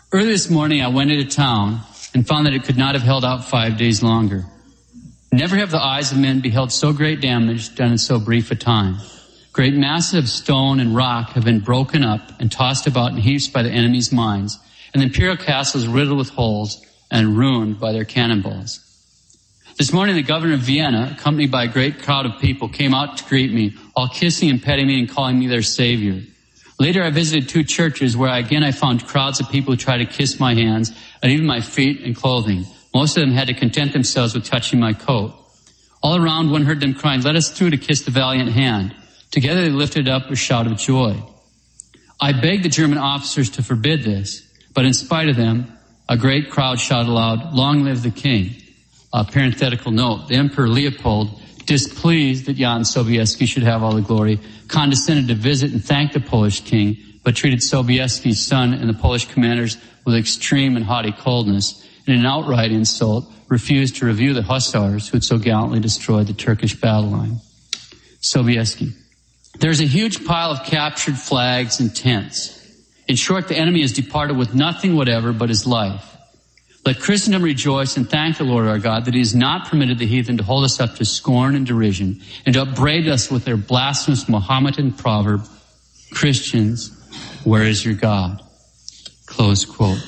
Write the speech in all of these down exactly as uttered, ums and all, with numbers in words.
Early this morning, I went into town and found that it could not have held out five days longer. Never have the eyes of men beheld so great damage done in so brief a time. Great masses of stone and rock have been broken up and tossed about in heaps by the enemy's mines, and the imperial castle is riddled with holes and ruined by their cannonballs. This morning, the governor of Vienna, accompanied by a great crowd of people, came out to greet me, all kissing and petting me and calling me their savior. Later, I visited two churches where I, again I found crowds of people who tried to kiss my hands and even my feet and clothing. Most of them had to content themselves with touching my coat. All around, one heard them crying, "Let us through to kiss the valiant hand." Together, they lifted up a shout of joy. I begged the German officers to forbid this, but in spite of them, a great crowd shouted aloud, "Long live the king." A parenthetical note, the Emperor Leopold, displeased that Jan Sobieski should have all the glory, condescended to visit and thank the Polish king, but treated Sobieski's son and the Polish commanders with extreme and haughty coldness, and in an outright insult, refused to review the hussars who had so gallantly destroyed the Turkish battle line. Sobieski. There's a huge pile of captured flags and tents. In short, the enemy has departed with nothing whatever but his life. Let Christendom rejoice and thank the Lord our God that he has not permitted the heathen to hold us up to scorn and derision and to upbraid us with their blasphemous Mohammedan proverb, "Christians, where is your God?" Close quote.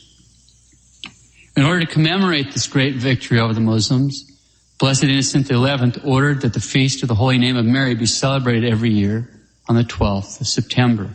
In order to commemorate this great victory over the Muslims, Blessed Innocent the eleventh ordered that the feast of the Holy Name of Mary be celebrated every year on the twelfth of September.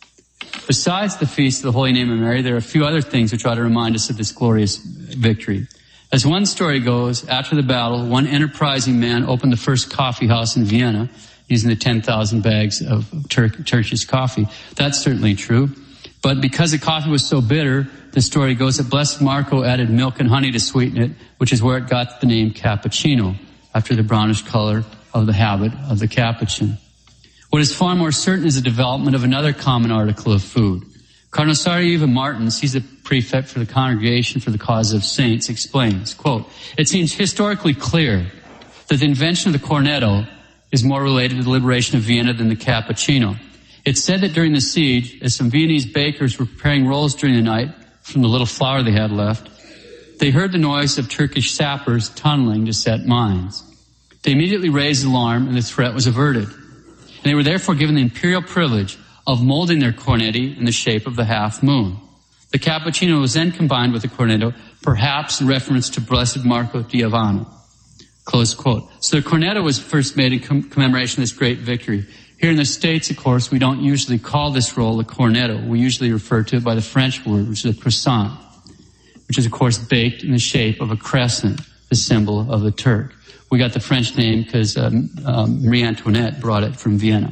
Besides the feast of the Holy Name of Mary, there are a few other things which ought to remind us of this glorious victory. As one story goes, after the battle, one enterprising man opened the first coffee house in Vienna using the ten thousand bags of Tur- Turkish coffee. That's certainly true. But because the coffee was so bitter, the story goes that Blessed Marco added milk and honey to sweeten it, which is where it got the name cappuccino, after the brownish color of the habit of the capuchin. What is far more certain is the development of another common article of food. Cardinal Saraiva Martins, he's the prefect for the Congregation for the Cause of Saints, explains, quote, "It seems historically clear that the invention of the cornetto is more related to the liberation of Vienna than the cappuccino. It's said that during the siege, as some Viennese bakers were preparing rolls during the night from the little flour they had left, they heard the noise of Turkish sappers tunneling to set mines. They immediately raised the alarm and the threat was averted. And they were therefore given the imperial privilege of molding their cornetti in the shape of the half moon. The cappuccino was then combined with the cornetto, perhaps in reference to Blessed Marco di Avano." Close quote. So the cornetto was first made in com- commemoration of this great victory. Here in the States, of course, we don't usually call this roll a cornetto. We usually refer to it by the French word, which is a croissant, which is, of course, baked in the shape of a crescent, the symbol of the Turk. We got the French name because um, um, Marie Antoinette brought it from Vienna.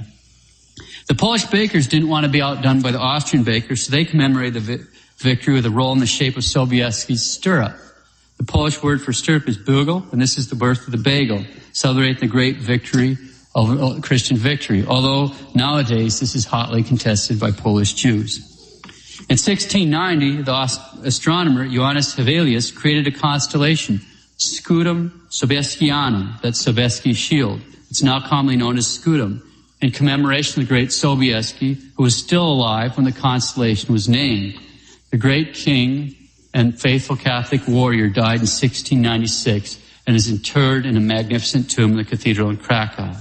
The Polish bakers didn't want to be outdone by the Austrian bakers, so they commemorated the vi- victory with a roll in the shape of Sobieski's stirrup. The Polish word for stirrup is bugel, and this is the birth of the bagel, celebrating the great victory of uh, Christian victory, although nowadays this is hotly contested by Polish Jews. In sixteen ninety, the astronomer Johannes Hevelius created a constellation, Scutum Sobieskianum, that's Sobieski's shield. It's now commonly known as Scutum, in commemoration of the great Sobieski, who was still alive when the constellation was named. The great king and faithful Catholic warrior died in sixteen ninety-six and is interred in a magnificent tomb in the cathedral in Krakow.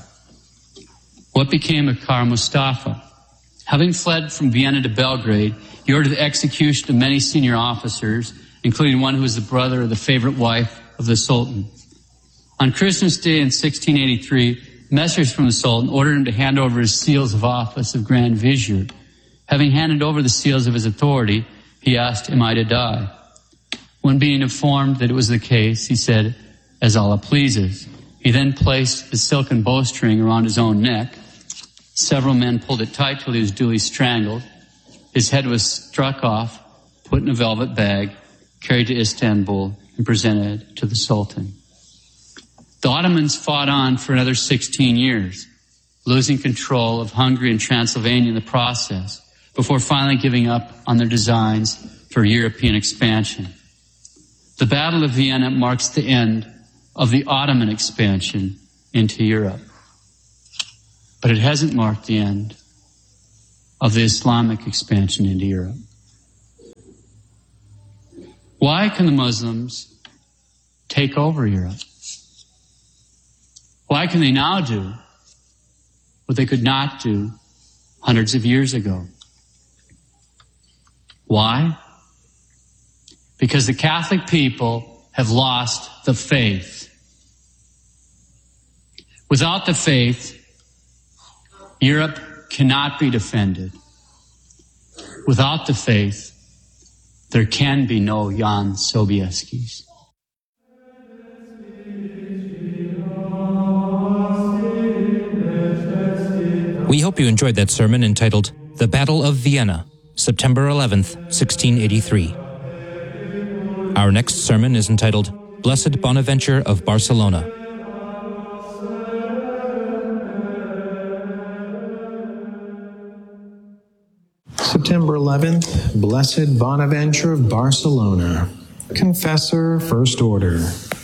What became of Kara Mustafa? Having fled from Vienna to Belgrade, he ordered the execution of many senior officers, including one who was the brother of the favorite wife of the Sultan. On Christmas Day in sixteen eighty-three, messengers from the Sultan ordered him to hand over his seals of office of Grand Vizier. Having handed over the seals of his authority, he asked, "Am I to die?" When being informed that it was the case, he said, "As Allah pleases." He then placed the silken bowstring around his own neck. Several men pulled it tight till he was duly strangled. His head was struck off, put in a velvet bag, carried to Istanbul, and presented to the Sultan. The Ottomans fought on for another sixteen years, losing control of Hungary and Transylvania in the process, before finally giving up on their designs for European expansion. The Battle of Vienna marks the end of the Ottoman expansion into Europe. But it hasn't marked the end of the Islamic expansion into Europe. Why can the Muslims take over Europe? Why can they now do what they could not do hundreds of years ago? Why? Because the Catholic people have lost the faith. Without the faith, Europe cannot be defended. Without the faith, there can be no Jan Sobieskis. We hope you enjoyed that sermon entitled The Battle of Vienna, September eleventh, sixteen eighty-three. Our next sermon is entitled Blessed Bonaventure of Barcelona. September eleventh, Blessed Bonaventure of Barcelona, Confessor, First Order.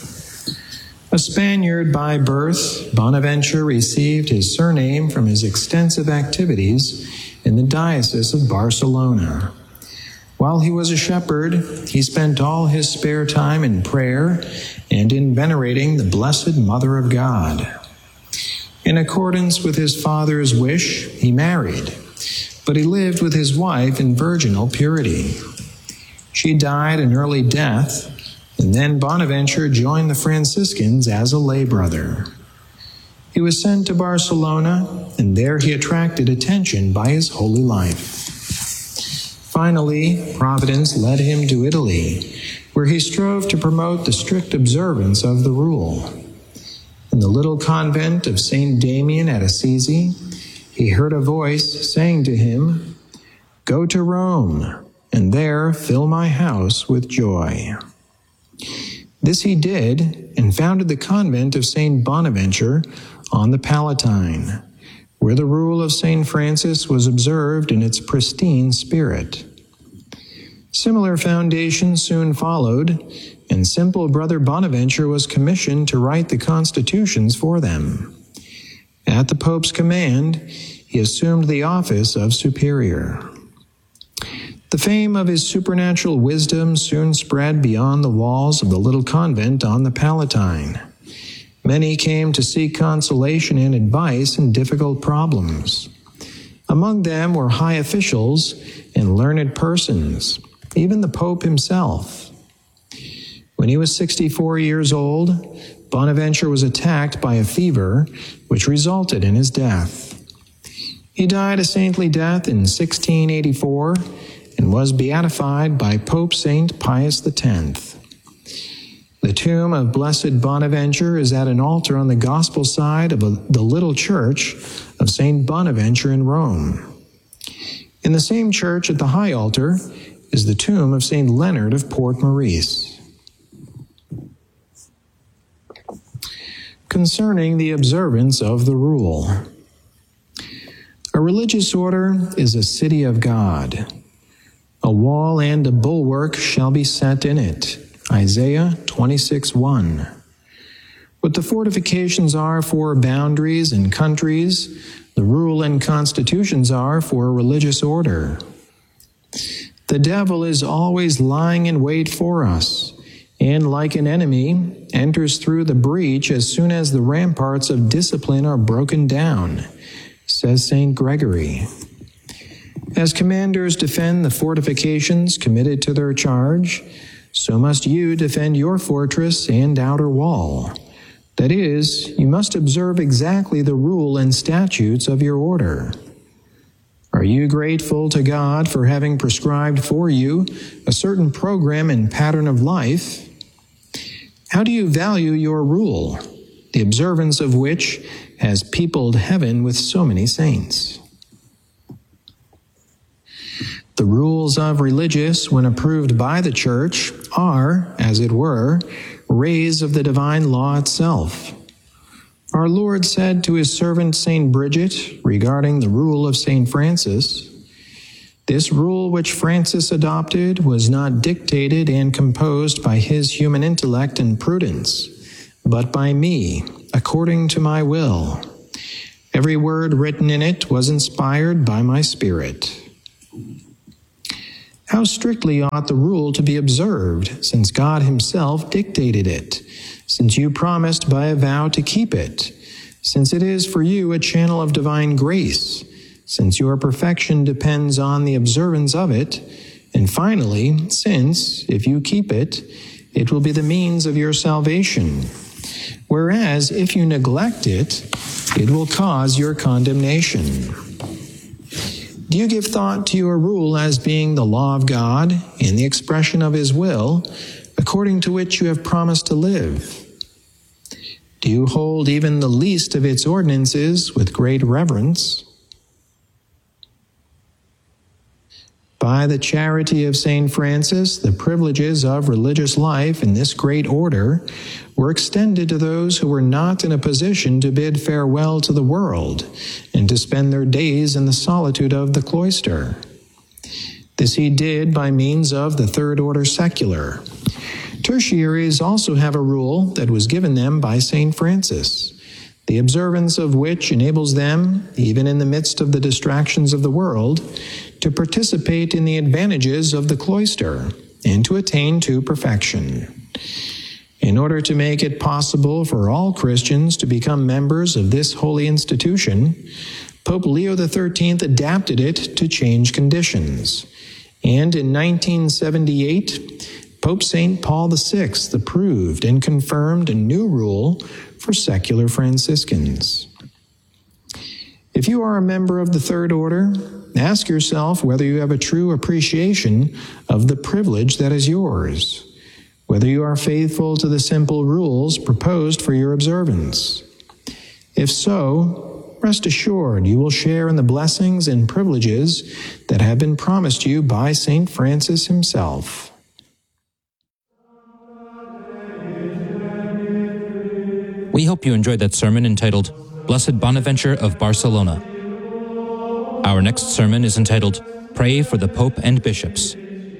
A Spaniard by birth, Bonaventure received his surname from his extensive activities in the Diocese of Barcelona. While he was a shepherd, he spent all his spare time in prayer and in venerating the Blessed Mother of God. In accordance with his father's wish, he married, but he lived with his wife in virginal purity. She died an early death, and then Bonaventure joined the Franciscans as a lay brother. He was sent to Barcelona, and there he attracted attention by his holy life. Finally, Providence led him to Italy, where he strove to promote the strict observance of the rule. In the little convent of Saint Damien at Assisi, he heard a voice saying to him, "Go to Rome, and there fill my house with joy." This he did, and founded the convent of Saint Bonaventure on the Palatine, where the rule of Saint Francis was observed in its pristine spirit. Similar foundations soon followed, and simple Brother Bonaventure was commissioned to write the constitutions for them. At the Pope's command, he assumed the office of superior. The fame of his supernatural wisdom soon spread beyond the walls of the little convent on the Palatine. Many came to seek consolation and advice in difficult problems. Among them were high officials and learned persons, even the Pope himself. When he was sixty-four years old, Bonaventure was attacked by a fever, which resulted in his death. He died a saintly death in sixteen eighty-four and was beatified by Pope Saint Pius the tenth. The tomb of Blessed Bonaventure is at an altar on the gospel side of a, the little church of Saint Bonaventure in Rome. In the same church at the high altar is the tomb of Saint Leonard of Port Maurice. Concerning the observance of the rule. A religious order is a city of God. A wall and a bulwark shall be set in it. Isaiah twenty-six one. What the fortifications are for boundaries and countries, the rule and constitutions are for a religious order. The devil is always lying in wait for us, and like an enemy, enters through the breach as soon as the ramparts of discipline are broken down, says Saint Gregory. As commanders defend the fortifications committed to their charge, so must you defend your fortress and outer wall. That is, you must observe exactly the rule and statutes of your order. Are you grateful to God for having prescribed for you a certain program and pattern of life? How do you value your rule, the observance of which has peopled heaven with so many saints? The rules of religious, when approved by the Church, are, as it were, rays of the divine law itself. Our Lord said to his servant Saint Bridget regarding the rule of Saint Francis, "This rule which Francis adopted was not dictated and composed by his human intellect and prudence, but by me, according to my will. Every word written in it was inspired by my Spirit." How strictly ought the rule to be observed, since God himself dictated it, since you promised by a vow to keep it, since it is for you a channel of divine grace, since your perfection depends on the observance of it, and finally, since, if you keep it, it will be the means of your salvation. Whereas, if you neglect it, it will cause your condemnation. Do you give thought to your rule as being the law of God and the expression of his will, according to which you have promised to live? Do you hold even the least of its ordinances with great reverence? By the charity of Saint Francis, the privileges of religious life in this great order were extended to those who were not in a position to bid farewell to the world and to spend their days in the solitude of the cloister. This he did by means of the Third Order Secular. Tertiaries also have a rule that was given them by Saint Francis, the observance of which enables them, even in the midst of the distractions of the world, to participate in the advantages of the cloister and to attain to perfection. In order to make it possible for all Christians to become members of this holy institution, Pope Leo the thirteenth adapted it to change conditions. And in nineteen seventy-eight, Pope Saint Paul the sixth approved and confirmed a new rule for secular Franciscans. If you are a member of the Third Order, ask yourself whether you have a true appreciation of the privilege that is yours, whether you are faithful to the simple rules proposed for your observance. If so, rest assured you will share in the blessings and privileges that have been promised you by Saint Francis himself. We hope you enjoyed that sermon entitled, Blessed Bonaventure of Barcelona. Our next sermon is entitled, Pray for the Pope and Bishops.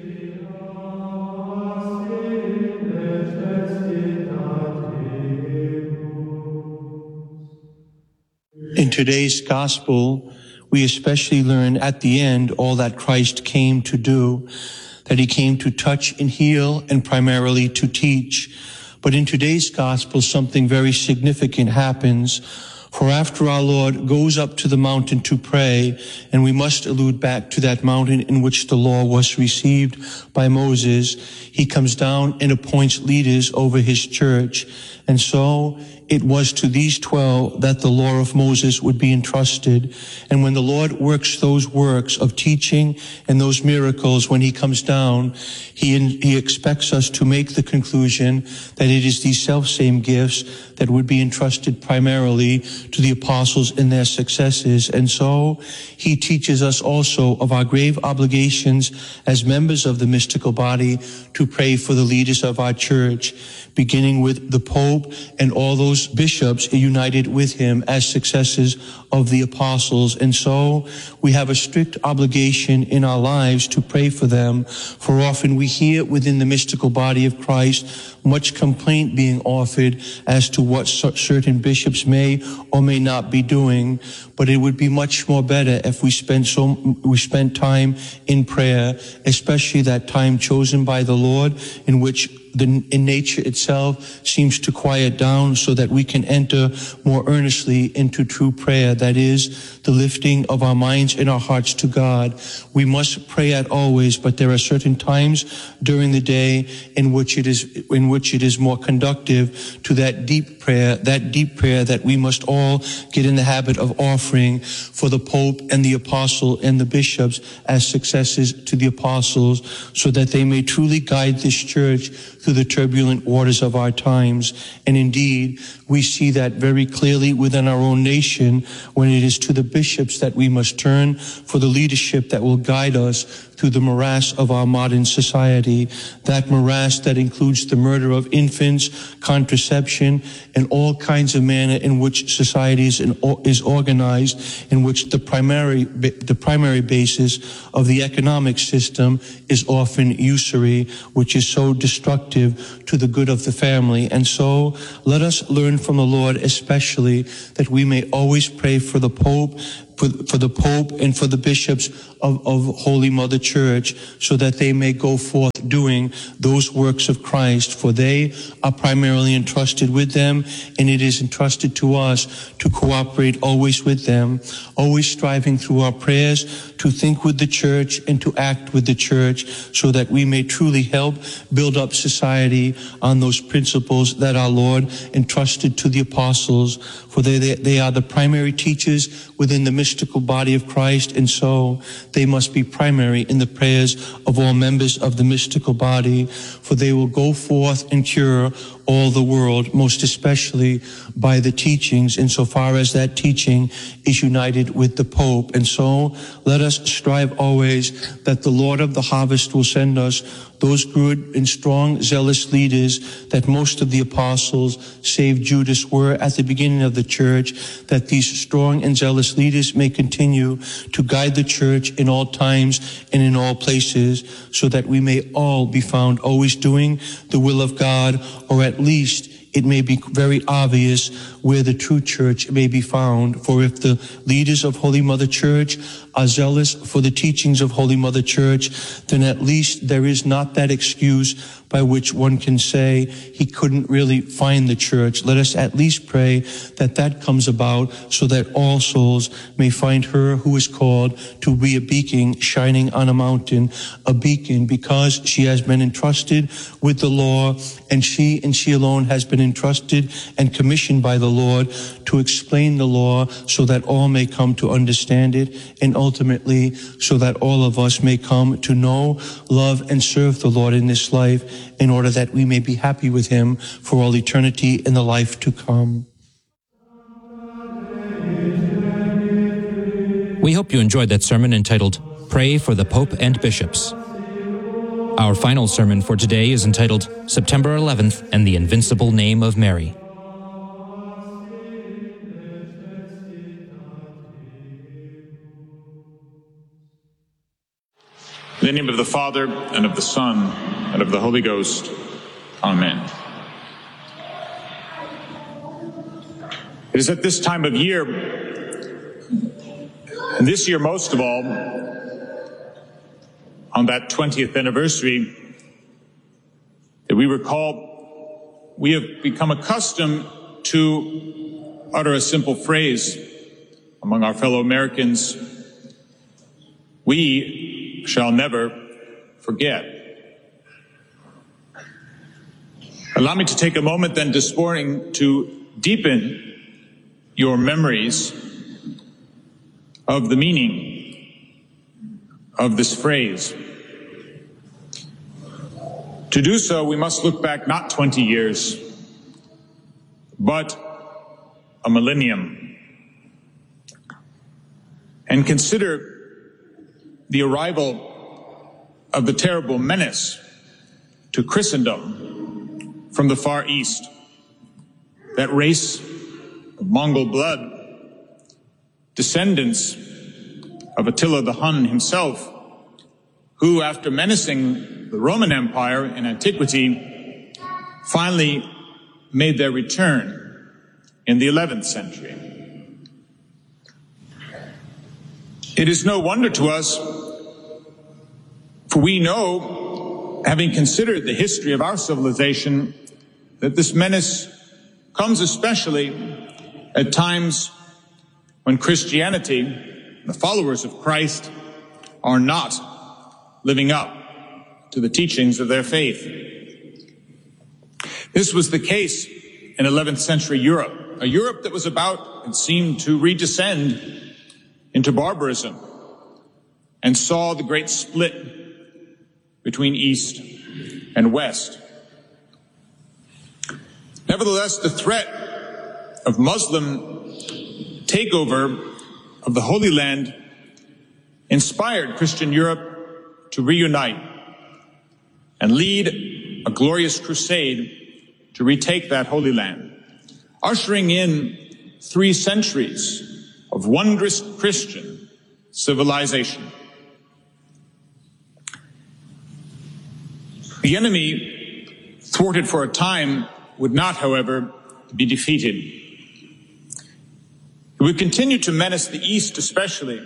In today's gospel, we especially learn at the end all that Christ came to do, that he came to touch and heal and primarily to teach. But in today's gospel, something very significant happens. For after our Lord goes up to the mountain to pray, and we must allude back to that mountain in which the law was received by Moses, he comes down and appoints leaders over his church. And so it was to these twelve that the law of Moses would be entrusted. And when the Lord works those works of teaching and those miracles, when he comes down, he, he expects us to make the conclusion that it is these self-same gifts that would be entrusted primarily to the apostles in their successors. And so he teaches us also of our grave obligations as members of the mystical body to pray for the leaders of our church, beginning with the Pope and all those bishops united with him as successors of the apostles. And so we have a strict obligation in our lives to pray for them, for often we hear within the mystical body of Christ much complaint being offered as to what certain bishops may or may not be doing. But it would be much more better if we spend so we spent time in prayer, especially that time chosen by the Lord in which the in nature itself seems to quiet down, so that we can enter more earnestly into true prayer, that is, the lifting of our minds and our hearts to God. We must pray at always, but there are certain times during the day in which it is in which it is more conducive to that deep prayer, that deep prayer that we must all get in the habit of offering for the Pope and the Apostle and the bishops as successors to the apostles, so that they may truly guide this church through the turbulent waters of our times. And indeed, we see that very clearly within our own nation, when it is to the bishops that we must turn for the leadership that will guide us through the morass of our modern society, that morass that includes the murder of infants, contraception, and all kinds of manner in which society is, in, is organized, in which the primary, the primary basis of the economic system is often usury, which is so destructive to the good of the family. And so let us learn from the Lord especially that we may always pray for the Pope, for, for the Pope and for the bishops of, of Holy Mother Church, so that they may go forth doing those works of Christ, for they are primarily entrusted with them, and it is entrusted to us to cooperate always with them, always striving through our prayers to think with the church and to act with the church, so that we may truly help build up society on those principles that our Lord entrusted to the apostles, for they, they, they are the primary teachers within the mystical body of Christ, and so they must be primary in the prayers of all members of the mystical body, for they will go forth and cure all the world, most especially by the teachings, insofar as that teaching is united with the Pope. And so let us strive always that the Lord of the harvest will send us those good and strong, zealous leaders that most of the apostles, save Judas, were at the beginning of the church, that these strong and zealous leaders may continue to guide the church in all times and in all places, so that we may all be found always doing the will of God, or at least it may be very obvious where the true church may be found. For if the leaders of Holy Mother Church are zealous for the teachings of Holy Mother Church, then at least there is not that excuse by which one can say he couldn't really find the church. Let us at least pray that that comes about, so that all souls may find her who is called to be a beacon shining on a mountain, a beacon because she has been entrusted with the law, and she and she alone has been entrusted and commissioned by the Lord to explain the law, so that all may come to understand it, and ultimately so that all of us may come to know, love, and serve the Lord in this life, in order that we may be happy with him for all eternity in the life to come. We hope you enjoyed that sermon entitled, Pray for the Pope and Bishops. Our final sermon for today is entitled, September eleventh and the Invincible Name of Mary. In the name of the Father, and of the Son, and of the Holy Ghost. Amen. It is at this time of year, and this year most of all, on that twentieth anniversary, that we recall we have become accustomed to utter a simple phrase among our fellow Americans: we shall never forget. Allow me to take a moment then this morning to deepen your memories of the meaning of this phrase. To do so, we must look back not twenty years, but a millennium, and consider the arrival of the terrible menace to Christendom from the Far East, that race of Mongol blood, descendants of Attila the Hun himself, who, after menacing the Roman Empire in antiquity, finally made their return in the eleventh century. It is no wonder to us, for we know, having considered the history of our civilization, that this menace comes especially at times when Christianity, the followers of Christ, are not living up to the teachings of their faith. This was the case in eleventh century Europe, a Europe that was about, it seemed, to redescend into barbarism, and saw the great split between East and West. Nevertheless, the threat of Muslim takeover of the Holy Land inspired Christian Europe to reunite and lead a glorious crusade to retake that Holy Land, ushering in three centuries of wondrous Christian civilization. The enemy, thwarted for a time, would not, however, be defeated. It would continue to menace the East especially,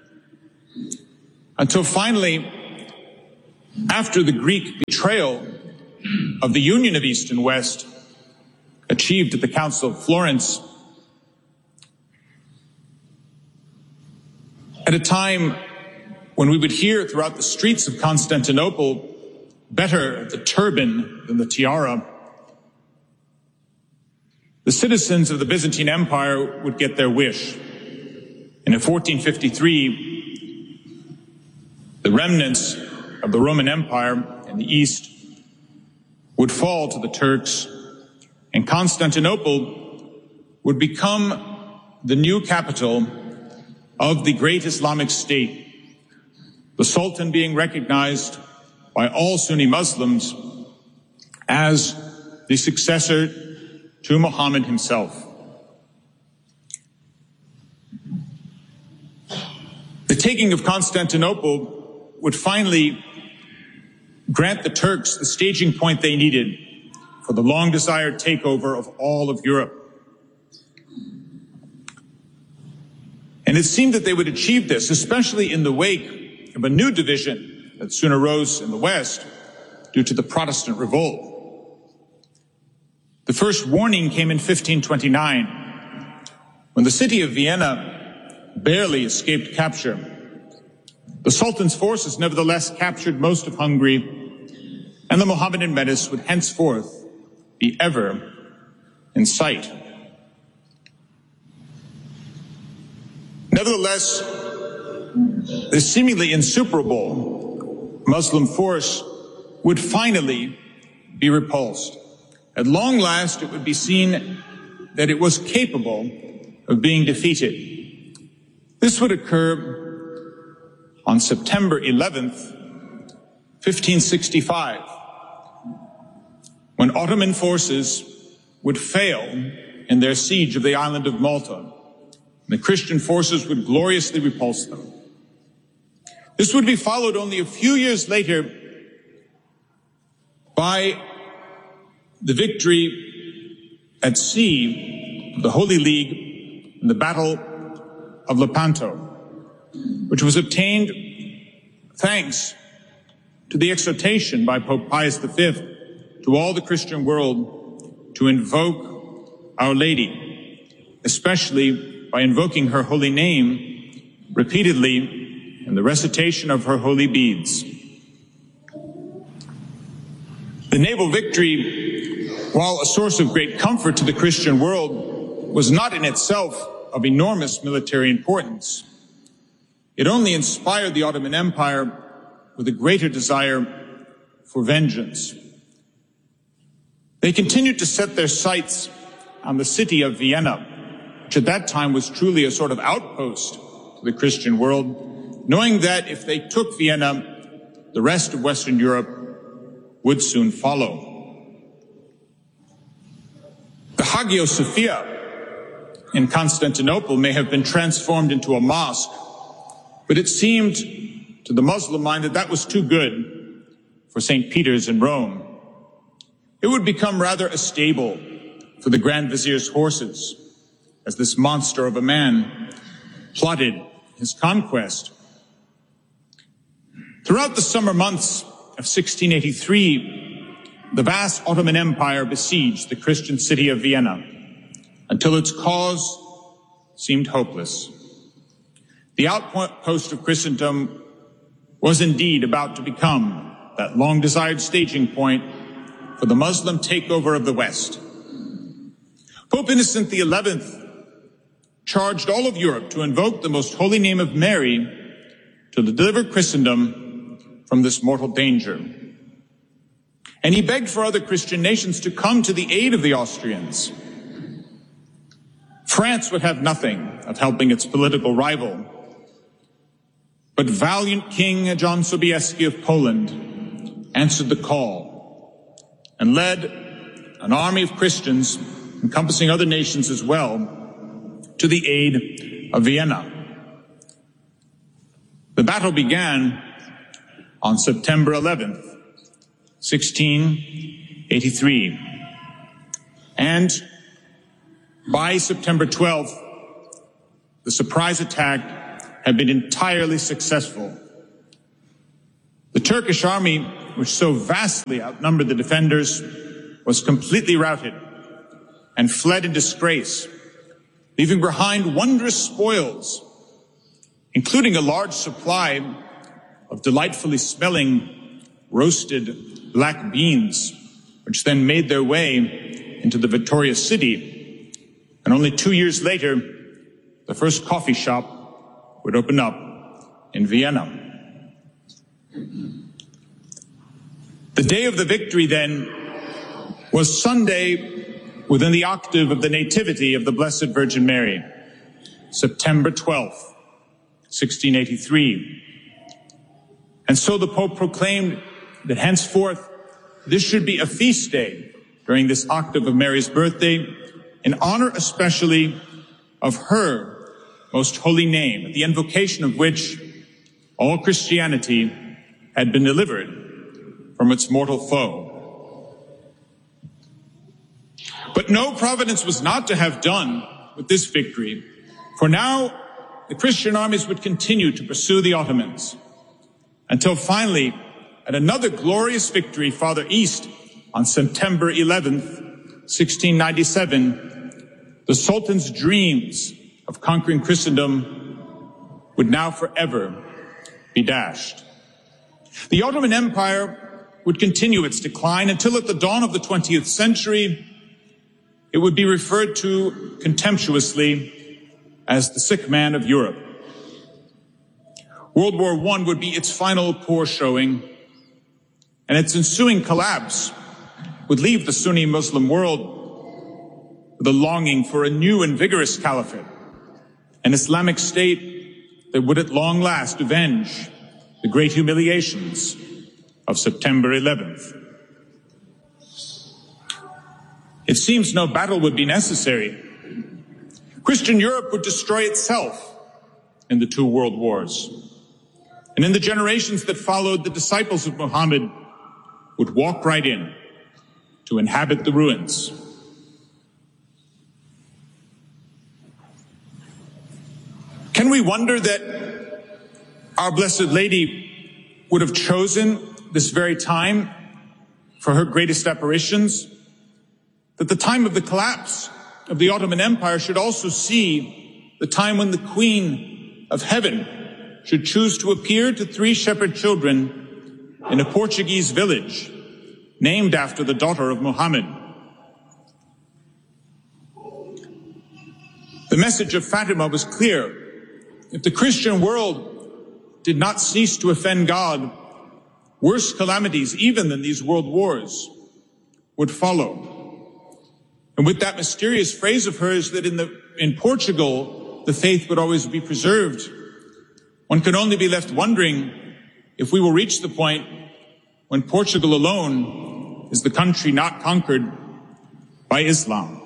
until finally, after the Greek betrayal of the union of East and West, achieved at the Council of Florence, at a time when we would hear throughout the streets of Constantinople, better the turban than the tiara, the citizens of the Byzantine Empire would get their wish. And in fourteen fifty-three, the remnants of the Roman Empire in the East would fall to the Turks, and Constantinople would become the new capital of the great Islamic State, the Sultan being recognized by all Sunni Muslims as the successor to Muhammad himself. The taking of Constantinople would finally grant the Turks the staging point they needed for the long-desired takeover of all of Europe. And it seemed that they would achieve this, especially in the wake of a new division that soon arose in the West due to the Protestant revolt. The first warning came in fifteen twenty-nine, when the city of Vienna barely escaped capture. The Sultan's forces nevertheless captured most of Hungary, and the Mohammedan menace would henceforth be ever in sight. Nevertheless, the seemingly insuperable Muslim force would finally be repulsed. At long last, it would be seen that it was capable of being defeated. This would occur on September eleventh, fifteen sixty-five, when Ottoman forces would fail in their siege of the island of Malta. The Christian forces would gloriously repulse them. This would be followed only a few years later by the victory at sea of the Holy League in the Battle of Lepanto, which was obtained thanks to the exhortation by Pope Pius the Fifth to all the Christian world to invoke Our Lady, especially by invoking her holy name repeatedly in the recitation of her holy beads. The naval victory, while a source of great comfort to the Christian world, was not in itself of enormous military importance. It only inspired the Ottoman Empire with a greater desire for vengeance. They continued to set their sights on the city of Vienna, which at that time was truly a sort of outpost to the Christian world, knowing that if they took Vienna, the rest of Western Europe would soon follow. The Hagia Sophia in Constantinople may have been transformed into a mosque, but it seemed to the Muslim mind that that was too good for Saint Peter's in Rome. It would become rather a stable for the Grand Vizier's horses as this monster of a man plotted his conquest. Throughout the summer months of sixteen eighty-three, the vast Ottoman Empire besieged the Christian city of Vienna until its cause seemed hopeless. The outpost of Christendom was indeed about to become that long-desired staging point for the Muslim takeover of the West. Pope Innocent the Eleventh charged all of Europe to invoke the most holy name of Mary to deliver Christendom from this mortal danger. And he begged for other Christian nations to come to the aid of the Austrians. France would have nothing of helping its political rival, but valiant King John Sobieski of Poland answered the call and led an army of Christians, encompassing other nations as well, to the aid of Vienna. The battle began on September eleventh, sixteen eighty-three. And by September twelfth, the surprise attack had been entirely successful. The Turkish army, which so vastly outnumbered the defenders, was completely routed and fled in disgrace, leaving behind wondrous spoils, including a large supply of delightfully smelling roasted black beans, which then made their way into the victorious city. And only two years later, the first coffee shop would open up in Vienna. The day of the victory, then, was Sunday within the octave of the Nativity of the Blessed Virgin Mary, September twelfth, sixteen eighty-three. And so the Pope proclaimed that henceforth this should be a feast day during this octave of Mary's birthday, in honor especially of her most holy name, the invocation of which all Christianity had been delivered from its mortal foe. But no, providence was not to have done with this victory, for now the Christian armies would continue to pursue the Ottomans, until finally, at another glorious victory farther east on September eleventh, sixteen ninety-seven, the Sultan's dreams of conquering Christendom would now forever be dashed. The Ottoman Empire would continue its decline until at the dawn of the twentieth century, it would be referred to contemptuously as the sick man of Europe. World War One would be its final poor showing, and its ensuing collapse would leave the Sunni Muslim world with a longing for a new and vigorous caliphate, an Islamic state that would at long last avenge the great humiliations of September eleventh. It seems no battle would be necessary. Christian Europe would destroy itself in the two world wars. And in the generations that followed, the disciples of Muhammad would walk right in to inhabit the ruins. Can we wonder that our Blessed Lady would have chosen this very time for her greatest apparitions? That the time of the collapse of the Ottoman Empire should also see the time when the Queen of Heaven should choose to appear to three shepherd children in a Portuguese village named after the daughter of Muhammad. The message of Fatima was clear. If the Christian world did not cease to offend God, worse calamities even than these world wars would follow. And with that mysterious phrase of hers that in the in Portugal the faith would always be preserved, one can only be left wondering if we will reach the point when Portugal alone is the country not conquered by Islam.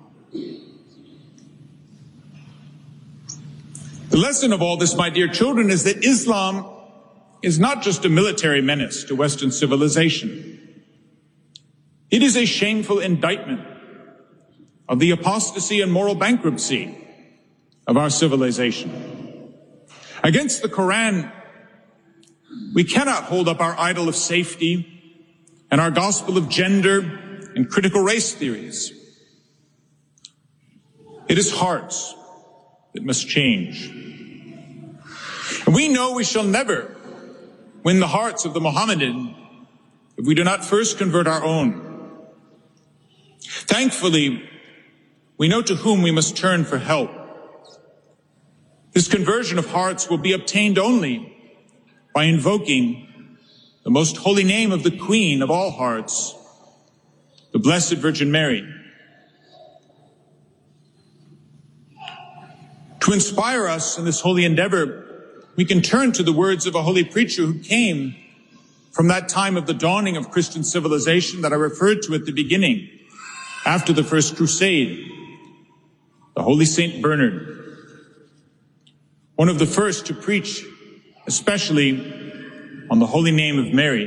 The lesson of all this, my dear children, is that Islam is not just a military menace to Western civilization. It is a shameful indictment of the apostasy and moral bankruptcy of our civilization. Against the Quran, we cannot hold up our idol of safety and our gospel of gender and critical race theories. It is hearts that must change. And we know we shall never win the hearts of the Mohammedan if we do not first convert our own. Thankfully, we know to whom we must turn for help. This conversion of hearts will be obtained only by invoking the most holy name of the Queen of all hearts, the Blessed Virgin Mary. To inspire us in this holy endeavor, we can turn to the words of a holy preacher who came from that time of the dawning of Christian civilization that I referred to at the beginning, after the First Crusade, the Holy Saint Bernard, one of the first to preach especially on the holy name of Mary.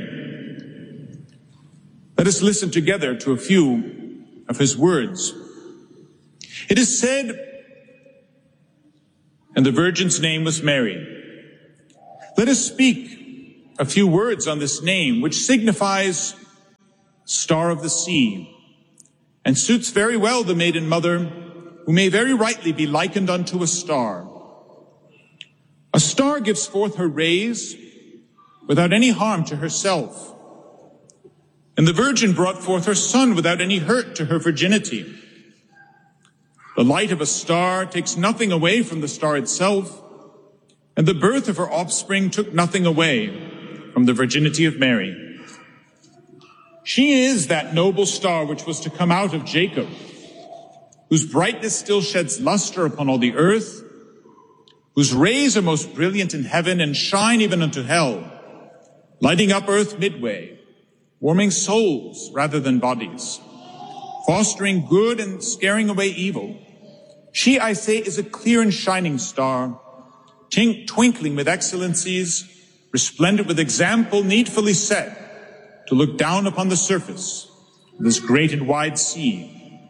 Let us listen together to a few of his words. It is said, and the virgin's name was Mary. Let us speak a few words on this name, which signifies Star of the Sea, and suits very well the maiden mother, who may very rightly be likened unto a star. A star gives forth her rays without any harm to herself, and the Virgin brought forth her Son without any hurt to her virginity. The light of a star takes nothing away from the star itself, and the birth of her offspring took nothing away from the virginity of Mary. She is that noble star which was to come out of Jacob, whose brightness still sheds luster upon all the earth, whose rays are most brilliant in heaven and shine even unto hell, lighting up earth midway, warming souls rather than bodies, fostering good and scaring away evil. She, I say, is a clear and shining star, tink- twinkling with excellencies, resplendent with example needfully set to look down upon the surface of this great and wide sea.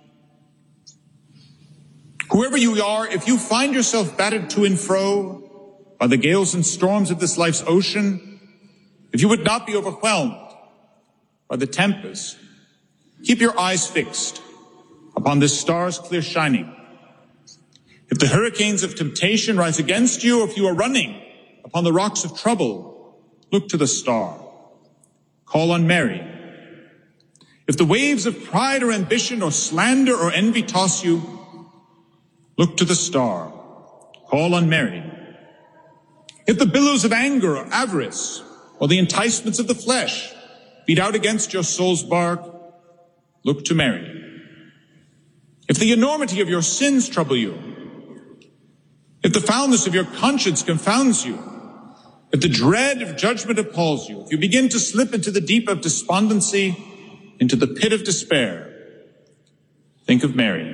Whoever you are, if you find yourself battered to and fro by the gales and storms of this life's ocean, if you would not be overwhelmed by the tempest, keep your eyes fixed upon this star's clear shining. If the hurricanes of temptation rise against you, or if you are running upon the rocks of trouble, look to the star. Call on Mary. If the waves of pride or ambition or slander or envy toss you, look to the star. Call on Mary. If the billows of anger or avarice or the enticements of the flesh beat out against your soul's bark, look to Mary. If the enormity of your sins trouble you, if the foulness of your conscience confounds you, if the dread of judgment appalls you, if you begin to slip into the deep of despondency, into the pit of despair, think of Mary.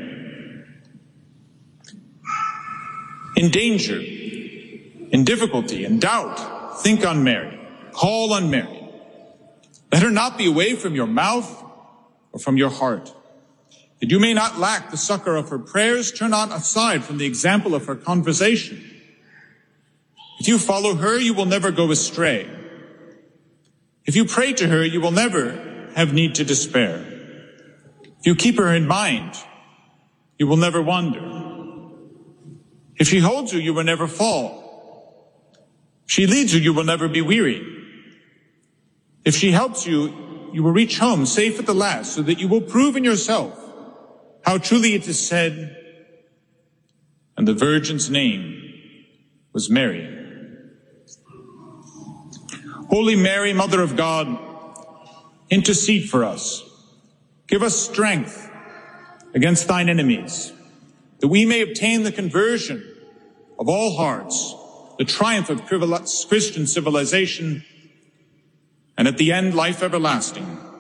In danger, in difficulty, in doubt, think on Mary. Call on Mary. Let her not be away from your mouth or from your heart. That you may not lack the succor of her prayers, turn not aside from the example of her conversation. If you follow her, you will never go astray. If you pray to her, you will never have need to despair. If you keep her in mind, you will never wander. If she holds you, you will never fall. If she leads you, you will never be weary. If she helps you, you will reach home safe at the last, so that you will prove in yourself how truly it is said, and the Virgin's name was Mary. Holy Mary, Mother of God, intercede for us. Give us strength against thine enemies, that we may obtain the conversion of all hearts, the triumph of Christian civilization, and at the end, life everlasting.